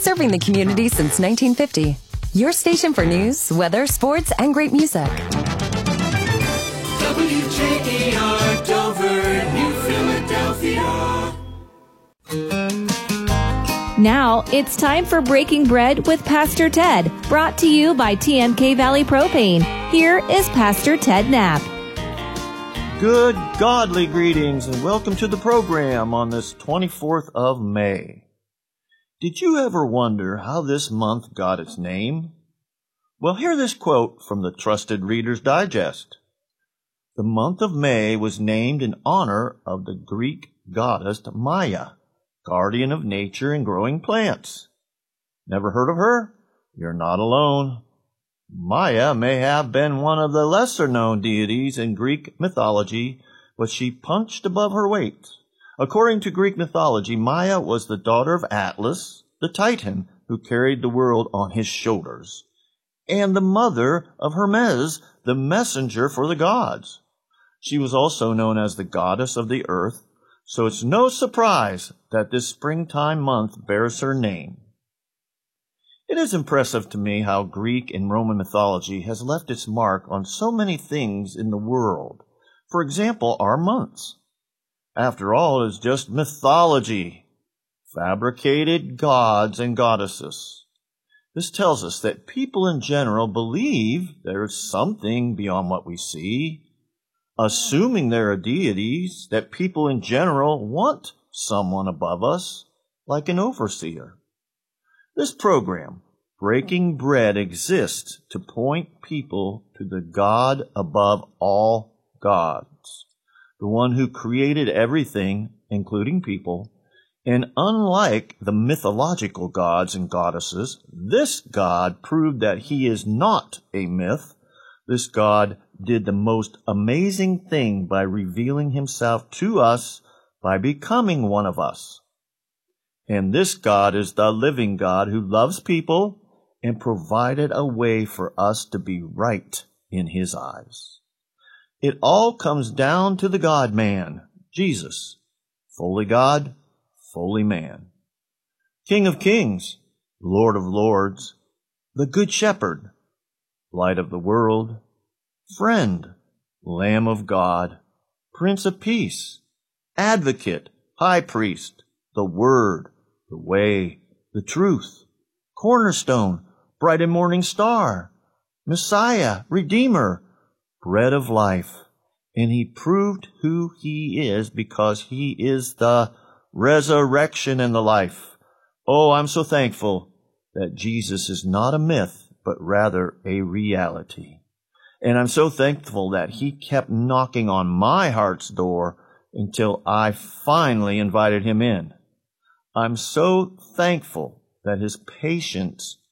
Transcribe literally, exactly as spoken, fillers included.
serving the community since nineteen fifty. Your station for news, weather, sports, and great music. W J E R Dover, New Philadelphia. Now it's time for Breaking Bread with Pastor Ted, brought to you by T M K Valley Propane. Here is Pastor Ted Knapp. Good godly greetings and welcome to the program on this twenty-fourth of May. Did you ever wonder how this month got its name? Well, hear this quote from the Trusted Reader's Digest. The month of May was named in honor of the Greek goddess Maya, guardian of nature and growing plants. Never heard of her? You're not alone. Maya may have been one of the lesser-known deities in Greek mythology, but she punched above her weight. According to Greek mythology, Maya was the daughter of Atlas, the Titan, who carried the world on his shoulders, and the mother of Hermes, the messenger for the gods. She was also known as the goddess of the earth, so it's no surprise that this springtime month bears her name. It is impressive to me how Greek and Roman mythology has left its mark on so many things in the world. For example, our months. After all, it is just mythology, fabricated gods and goddesses. This tells us that people in general believe there is something beyond what we see, assuming there are deities, that people in general want someone above us, like an overseer. This program, Breaking Bread, exists to point people to the God above all gods, the one who created everything, including people. And unlike the mythological gods and goddesses, this God proved that he is not a myth. This God did the most amazing thing by revealing himself to us by becoming one of us. And this God is the living God who loves people and provided a way for us to be right in his eyes. It all comes down to the God-man, Jesus, fully God, fully man. King of kings, Lord of lords, the Good Shepherd, Light of the world, Friend, Lamb of God, Prince of Peace, Advocate, High Priest, the Word, the Way, the Truth, Cornerstone, Bright and Morning Star, Messiah, Redeemer, Bread of Life. And he proved who he is because he is the resurrection and the life. Oh, I'm so thankful that Jesus is not a myth, but rather a reality. And I'm so thankful that he kept knocking on my heart's door until I finally invited him in. I'm so thankful that his patience